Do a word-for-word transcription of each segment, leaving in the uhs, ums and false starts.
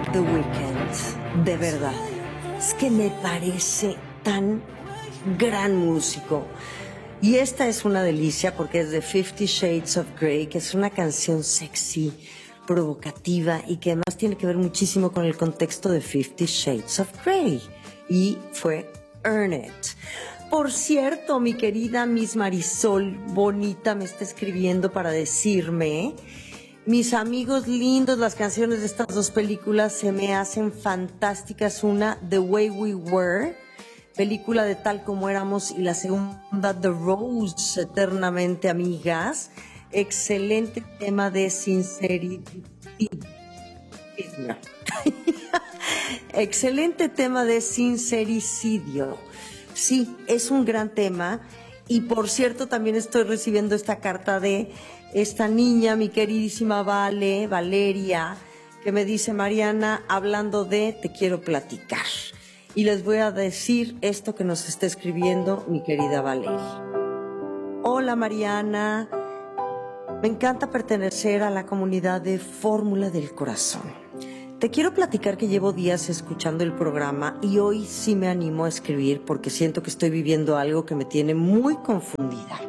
The Weeknd, de verdad. Es que me parece tan gran músico. Y esta es una delicia porque es de Fifty Shades of Grey, que es una canción sexy, provocativa y que además tiene que ver muchísimo con el contexto de Fifty Shades of Grey. Y fue Earn It. Por cierto, mi querida Miss Marisol Bonita me está escribiendo para decirme, mis amigos lindos, las canciones de estas dos películas se me hacen fantásticas. Una, The Way We Were, película de Tal Como Éramos, y la segunda, The Rose, Eternamente Amigas. Excelente tema de sinceridad. Excelente tema de sincericidio. Sí, es un gran tema. Y por cierto, también estoy recibiendo esta carta de esta niña, mi queridísima Vale, Valeria, que me dice: Mariana, hablando de, te quiero platicar. Y les voy a decir esto que nos está escribiendo mi querida Valeria. Hola Mariana, me encanta pertenecer a la comunidad de Fórmula del Corazón. Te quiero platicar que llevo días escuchando el programa y hoy sí me animo a escribir porque siento que estoy viviendo algo que me tiene muy confundida.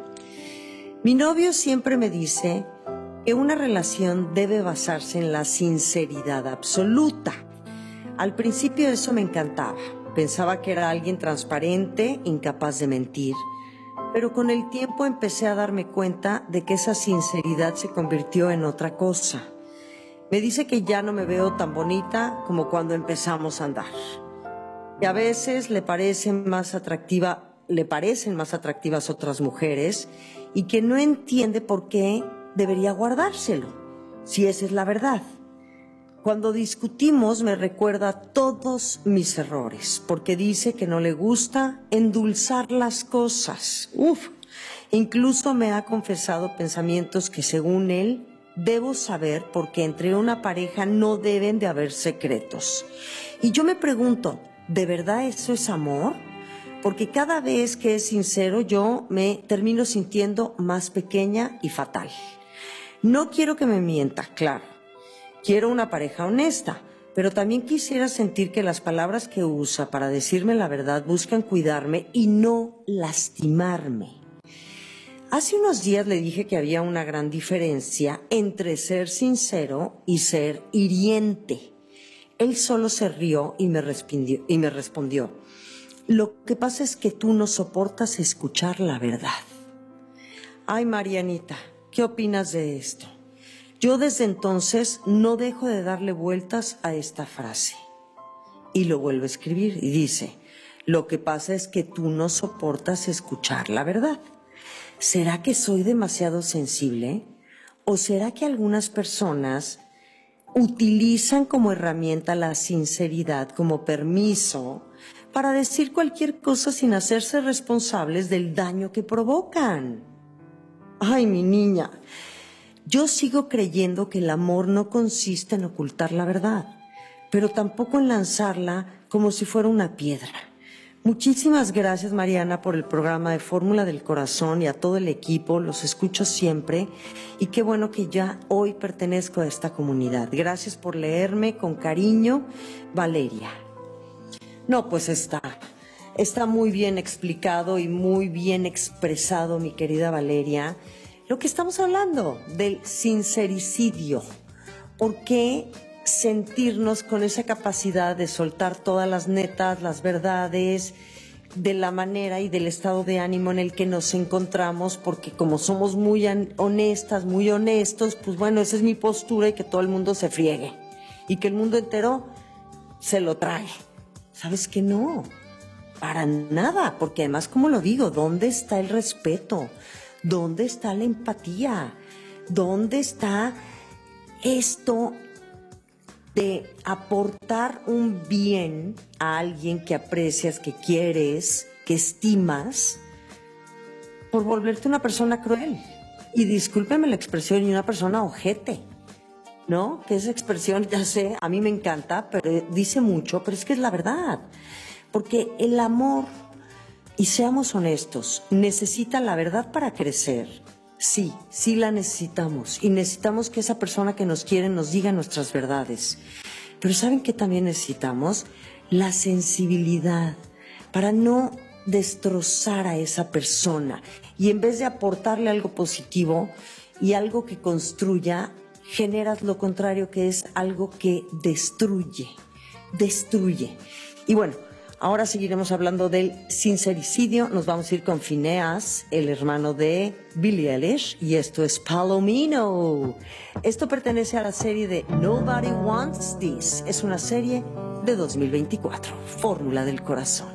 Mi novio siempre me dice que una relación debe basarse en la sinceridad absoluta. Al principio eso me encantaba. Pensaba que era alguien transparente, incapaz de mentir. Pero con el tiempo empecé a darme cuenta de que esa sinceridad se convirtió en otra cosa. Me dice que ya no me veo tan bonita como cuando empezamos a andar. Que a veces le parecen más atractiva, le parecen más atractivas otras mujeres y que no entiende por qué debería guardárselo, si esa es la verdad. Cuando discutimos me recuerda todos mis errores, porque dice que no le gusta endulzar las cosas. Uf, incluso me ha confesado pensamientos que según él debo saber porque entre una pareja no deben de haber secretos. Y yo me pregunto, ¿de verdad eso es amor? Porque cada vez que es sincero yo me termino sintiendo más pequeña y fatal. No quiero que me mienta, claro. Quiero una pareja honesta, pero también quisiera sentir que las palabras que usa para decirme la verdad buscan cuidarme y no lastimarme. Hace unos días le dije que había una gran diferencia entre ser sincero y ser hiriente. Él solo se rió y me respondió, y me respondió, lo que pasa es que tú no soportas escuchar la verdad. Ay, Marianita, ¿qué opinas de esto? Yo desde entonces no dejo de darle vueltas a esta frase. Y lo vuelvo a escribir y dice, lo que pasa es que tú no soportas escuchar la verdad. ¿Será que soy demasiado sensible? ¿O será que algunas personas utilizan como herramienta la sinceridad como permiso para decir cualquier cosa sin hacerse responsables del daño que provocan? Ay, mi niña, yo sigo creyendo que el amor no consiste en ocultar la verdad, pero tampoco en lanzarla como si fuera una piedra. Muchísimas gracias, Mariana, por el programa de Fórmula del Corazón y a todo el equipo. Los escucho siempre y qué bueno que ya hoy pertenezco a esta comunidad. Gracias por leerme con cariño, Valeria. No, pues está, está muy bien explicado y muy bien expresado, mi querida Valeria, lo que estamos hablando del sincericidio. ¿Por qué sentirnos con esa capacidad de soltar todas las netas, las verdades, de la manera y del estado de ánimo en el que nos encontramos? Porque como somos muy honestas, muy honestos, pues bueno, esa es mi postura y que todo el mundo se friegue y que el mundo entero se lo trae. ¿Sabes qué? No, para nada, porque además, como lo digo, ¿dónde está el respeto? ¿Dónde está la empatía? ¿Dónde está esto de aportar un bien a alguien que aprecias, que quieres, que estimas, por volverte una persona cruel? Y discúlpeme la expresión, y una persona ojete, ¿no? Que esa expresión, ya sé, a mí me encanta, pero dice mucho, pero es que es la verdad. Porque el amor, y seamos honestos, necesita la verdad para crecer. Sí, sí la necesitamos y necesitamos que esa persona que nos quiere nos diga nuestras verdades. Pero ¿saben qué también necesitamos? La sensibilidad para no destrozar a esa persona y en vez de aportarle algo positivo y algo que construya, generas lo contrario, que es algo que destruye, destruye. Y bueno, ahora seguiremos hablando del sincericidio. Nos vamos a ir con Phineas, el hermano de Billie Eilish, y esto es Palomino. Esto pertenece a la serie de Nobody Wants This. Es una serie de dos mil veinticuatro, Fórmula del Corazón.